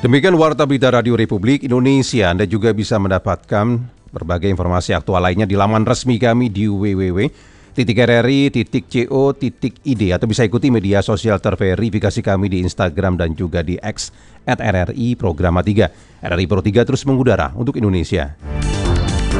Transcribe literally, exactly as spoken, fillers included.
Demikian Warta Berita Radio Republik Indonesia. Anda juga bisa mendapatkan berbagai informasi aktual lainnya di laman resmi kami di w w w titik r r i titik co titik i d atau bisa ikuti media sosial terverifikasi kami di Instagram dan juga di X at R R I Programa tiga. R R I Pro tiga terus mengudara untuk Indonesia.